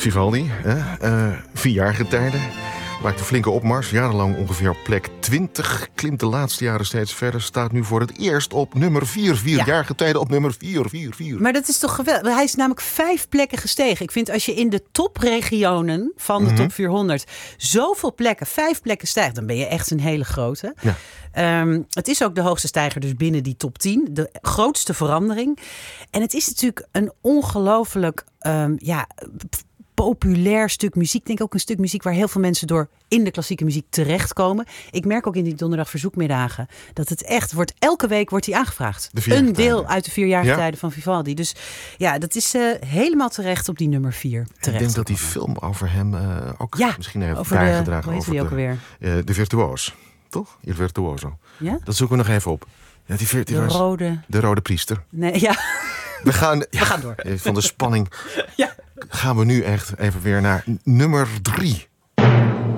Vivaldi, 4 getijden. Maakt een flinke opmars, jarenlang ongeveer op plek 20. Klimt de laatste jaren steeds verder. Staat nu voor het eerst op nummer 4. 4 jaar getijden op nummer 4. Maar dat is toch geweldig. Hij is namelijk 5 plekken gestegen. Ik vind als je in de topregionen van de top 400 zoveel plekken, 5 plekken stijgt, dan ben je echt een hele grote. Ja. Het is ook de hoogste stijger dus binnen die top 10. De grootste verandering. En het is natuurlijk een ongelooflijk populair stuk muziek. Ik denk ook een stuk muziek waar heel veel mensen door in de klassieke muziek terechtkomen. Ik merk ook in die donderdag verzoekmiddagen dat het echt wordt. Elke week wordt hij aangevraagd. Een deel uit de 4 jaargetijden van Vivaldi. Dus ja, dat is helemaal terecht op die nummer 4. Ik denk dat die film over hem ook misschien heeft over bijgedragen. Hoe heet die ook alweer? De virtuoos. Toch? Il virtuoso. Ja? Dat zoeken we nog even op. Ja, de rode priester. Nee, ja. We gaan door. Van de spanning gaan we nu echt even weer naar nummer 3.